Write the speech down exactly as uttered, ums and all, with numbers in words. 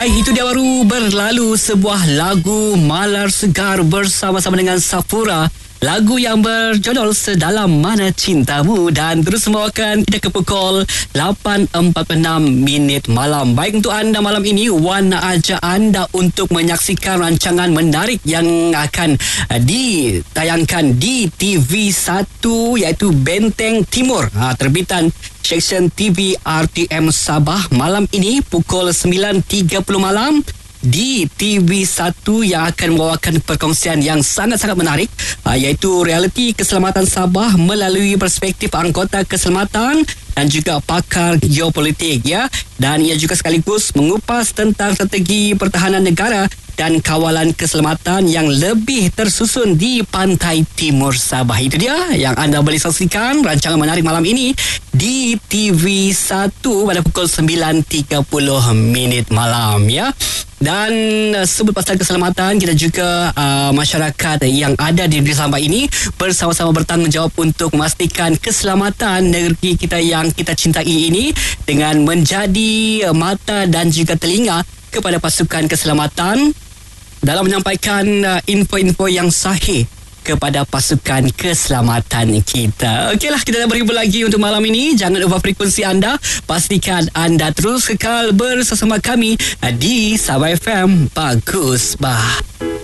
Hai, itu dia baru berlalu sebuah lagu Malar Segar bersama-sama dengan Safura. Lagu yang berjudul Sedalam Mana Cintamu, dan terus membawakan kita ke pukul lapan empat puluh enam minit malam. Baik, untuk anda malam ini, Wan nak ajak anda untuk menyaksikan rancangan menarik yang akan ditayangkan di T V satu, iaitu Benteng Timur, ha, terbitan Seksyen T V R T M Sabah. Malam ini pukul sembilan tiga puluh malam di T V satu yang akan membawakan perkongsian yang sangat-sangat menarik, uh, iaitu realiti keselamatan Sabah melalui perspektif anggota keselamatan dan juga pakar geopolitik, ya. Dan ia juga sekaligus mengupas tentang strategi pertahanan negara dan kawalan keselamatan yang lebih tersusun di pantai timur Sabah. Itu dia yang anda boleh saksikan rancangan menarik malam ini di T V satu pada pukul sembilan tiga puluh minit malam, ya. Dan uh, sebut pasal keselamatan, kita juga uh, masyarakat yang ada di negeri Sabah ini bersama-sama bertanggungjawab untuk memastikan keselamatan negeri kita yang kita cintai ini dengan menjadi uh, mata dan juga telinga kepada pasukan keselamatan dalam menyampaikan uh, info-info yang sahih kepada pasukan keselamatan kita. Okeylah, kita dah berhibur lagi untuk malam ini. Jangan ubah frekuensi anda. Pastikan anda terus kekal bersama kami di Sabah F M. Bagus bah.